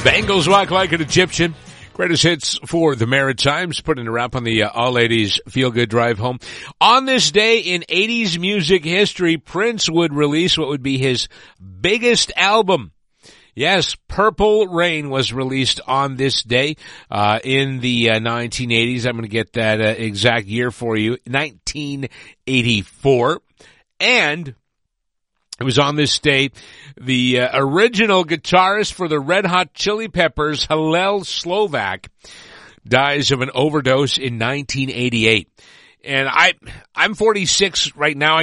Bengals Walk Like an Egyptian. Greatest hits for the Maritimes, putting a wrap on the All Ladies Feel Good Drive Home. On this day in 80s music history, Prince would release what would be his biggest album. Yes, Purple Rain was released on this day in the 1980s. I'm going to get that exact year for you, 1984. And it was on this day, the original guitarist for the Red Hot Chili Peppers, Hillel Slovak, dies of an overdose in 1988. And I'm 46 right now.